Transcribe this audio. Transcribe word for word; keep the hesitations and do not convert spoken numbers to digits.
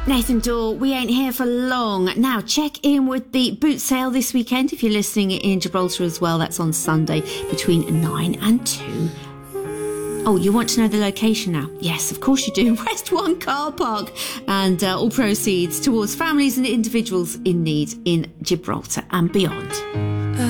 Nathan Dawe, we ain't here for long. Now, check in with the boot sale this weekend. If you're listening in Gibraltar as well, that's on Sunday between nine and two. Oh, you want to know the location now? Yes, of course you do. West One Car Park. And uh, all proceeds towards families and individuals in need in Gibraltar and beyond.